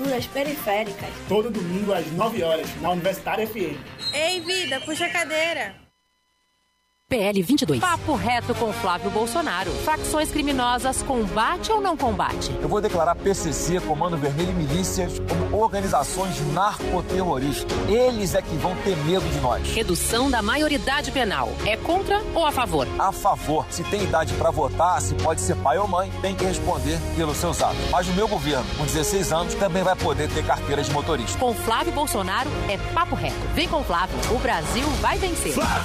Culturas Periféricas. Todo domingo às 9 horas, na Universitária FM. Ei, vida, puxa a cadeira. PL 22. Papo reto com Flávio Bolsonaro. Facções criminosas combate ou não combate? Eu vou declarar PCC, Comando Vermelho e milícias como organizações narcoterroristas. Eles é que vão ter medo de nós. Redução da maioridade penal. É contra ou a favor? A favor. Se tem idade para votar, se pode ser pai ou mãe, tem que responder pelos seus atos. Mas o meu governo, com 16 anos, também vai poder ter carteira de motorista. Com Flávio Bolsonaro é papo reto. Vem com Flávio. O Brasil vai vencer.